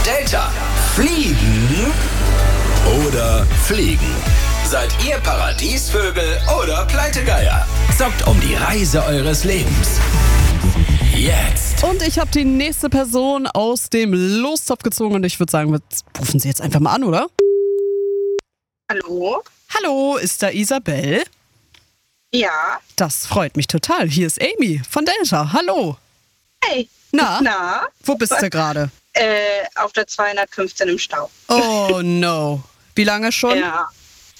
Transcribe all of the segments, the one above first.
Delta. Fliegen oder fliegen? Seid ihr Paradiesvögel oder Pleitegeier? Zockt um die Reise eures Lebens. Jetzt. Und ich habe die nächste Person aus dem Lostopf gezogen und ich würde sagen, wir rufen sie jetzt einfach mal an, oder? Hallo? Hallo, ist da Isabel? Ja. Das freut mich total. Hier ist Amy von Delta. Hallo. Hey. Na? Wo bist du gerade? Auf der 215 im Stau. Oh no. Wie lange schon? Ja.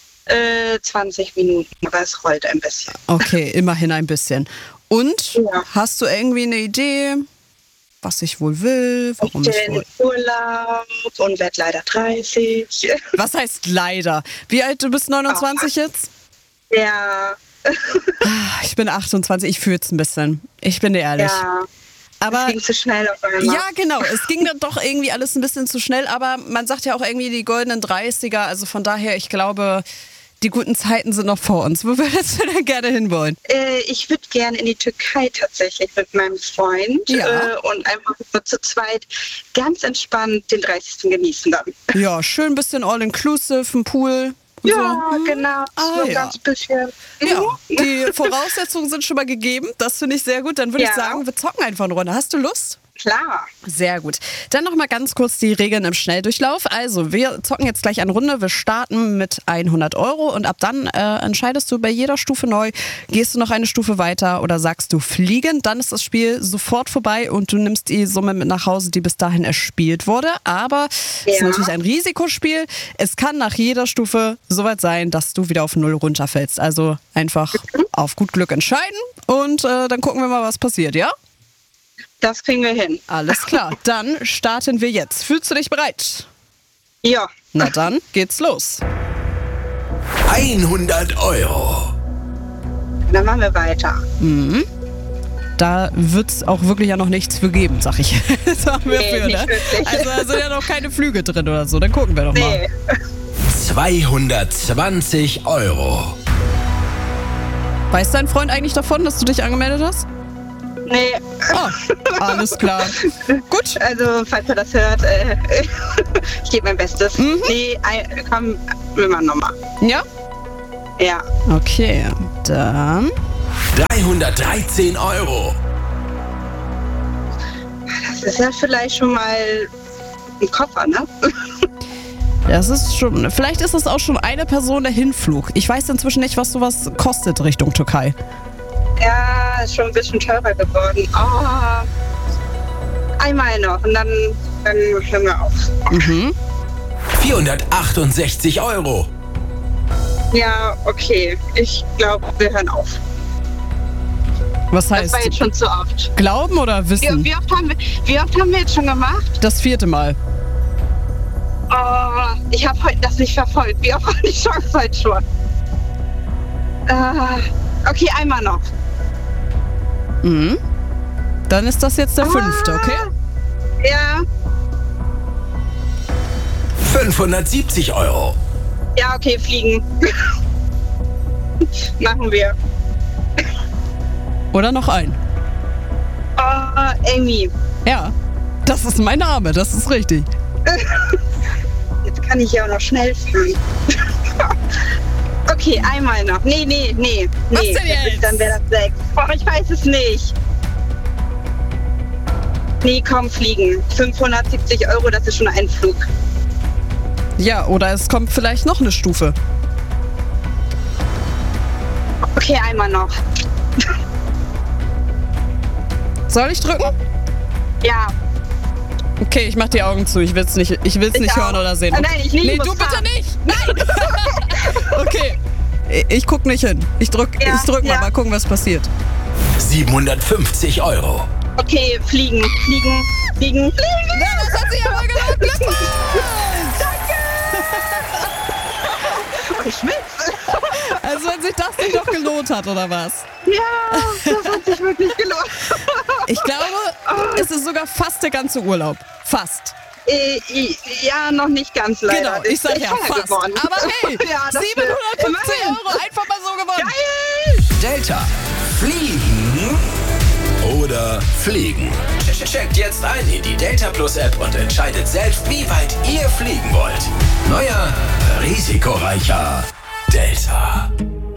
20 Minuten, aber es rollt ein bisschen. Okay, immerhin ein bisschen. Und Ja. hast du irgendwie eine Idee, was ich wohl will, warum Ich ich bin wohl... in Urlaub und werde leider 30. Was heißt leider? Wie alt du bist? 29 jetzt? Ja. Ich bin 28, ich fühle es ein bisschen. Ich bin dir ehrlich. Ja. Aber Es ging zu schnell auf einmal. ja, genau. Es ging dann doch irgendwie alles ein bisschen zu schnell, aber man sagt ja auch irgendwie die goldenen 30er. Also von daher, ich glaube, die guten Zeiten sind noch vor uns. Wo würdest du denn gerne hinwollen? Ich würde gerne in die Türkei tatsächlich mit meinem Freund Ja. und einfach so zu zweit ganz entspannt den 30. genießen dann. Ja, schön ein bisschen all-inclusive, ein Pool. Und Ja, so. genau. so ein ja. ganz bisschen. Ja, die Voraussetzungen sind schon mal gegeben. Das finde ich sehr gut. Dann würde ich Ja. sagen, wir zocken einfach eine Runde. Hast du Lust? Klar. Sehr gut. Dann noch mal ganz kurz die Regeln im Schnelldurchlauf. Also, wir zocken jetzt gleich eine Runde. Wir starten mit 100 € und ab dann entscheidest du bei jeder Stufe neu, gehst du noch eine Stufe weiter oder sagst du fliegen. Dann ist das Spiel sofort vorbei und du nimmst die Summe mit nach Hause, die bis dahin erspielt wurde. Aber es ist Ja. natürlich ein Risikospiel. Es kann nach jeder Stufe soweit sein, dass du wieder auf 0 runterfällst. Also einfach auf gut Glück entscheiden und dann gucken wir mal, was passiert, ja? Das kriegen wir hin. Alles klar, dann starten wir jetzt. Fühlst du dich bereit? Ja. Na dann geht's los. 100 €. Dann machen wir weiter. Da wird's auch wirklich ja noch nichts für geben, sag ich. Das haben wir Nee, für, nicht ne? wirklich. Also da sind ja noch keine Flüge drin oder so. Dann gucken wir doch mal. Nee. 220 €. Weiß dein Freund eigentlich davon, dass du dich angemeldet hast? Nee. Ah, alles klar. Gut. Also, falls er das hört, ich gebe mein Bestes. Nee, komm, wir machen nochmal. Ja? Ja. Okay, dann... 313 €. Das ist ja vielleicht schon mal ein Koffer, ne? Das ist schon... Vielleicht ist es auch schon eine Person der Hinflug. Ich weiß inzwischen nicht, was sowas kostet Richtung Türkei. Ja, ist schon ein bisschen teurer geworden. Oh. Einmal noch und dann hören wir auf. 468 €. Ja, okay. Ich glaube, wir hören auf. Was Das heißt war jetzt schon zu oft. glauben oder wissen? Wie oft haben wir jetzt schon gemacht? Das 4. Mal. Oh, ich habe heute das nicht verfolgt. Wie oft war die Chance heute schon? Okay, einmal noch. Dann ist das jetzt der 5., okay? Ja. 570 €. Ja, okay, fliegen. Machen wir. Oder noch ein? Oh, Amy. Ja, das ist mein Name, das ist richtig. Jetzt kann ich ja auch noch schnell fliegen. Okay, einmal noch. Nee. Was denn jetzt? Dann wäre das 6. Boah, ich weiß es nicht. Nee, komm, fliegen. 570 €, das ist schon ein Flug. Ja, oder es kommt vielleicht noch eine Stufe. Okay, einmal noch. Soll ich drücken? Ja. Okay, ich mach die Augen zu. Ich will's nicht hören auch. oder sehen. Ah, nein, ich liebe Nee, du es. bitte nicht! Nein! Okay. Ich guck nicht hin. Ich drück Ja. mal gucken, was passiert. 750 €. Okay, fliegen. Ja, das hat sich aber gelohnt. Glückwunsch! Ich schwitze. Also wenn sich das nicht noch gelohnt hat, oder was? Ja, das hat sich wirklich gelohnt. Ich glaube, es ist sogar fast der ganze Urlaub. Fast. Ja, noch nicht ganz leider. Genau, ich sag Ist ja teuer fast. geworden. Aber hey, Ja, das 750 immerhin. € einfach mal so gewonnen. Geil! Delta. Fliegen oder oder fliegen? Checkt jetzt ein in die Delta Plus App und entscheidet selbst, wie weit ihr fliegen wollt. Neuer, risikoreicher Delta.